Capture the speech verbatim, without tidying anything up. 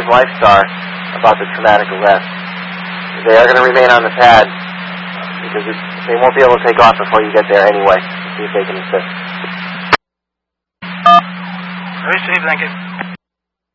Lifestar about the traumatic arrest. They are going to remain on the pad because it, they won't be able to take off before you get there anyway. See if they can assist. Received, thank you.